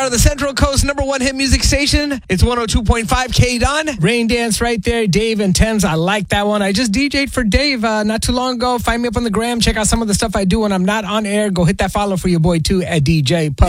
out of the Central Coast #1 hit music station. It's 102.5 K-Don. Rain Dance right there, Dave and Thames. I like that one. I just DJ'd for Dave not too long ago. Find me up on the gram. Check out some of the stuff I do when I'm not on air. Go hit that follow for your boy, too, at DJ Puff.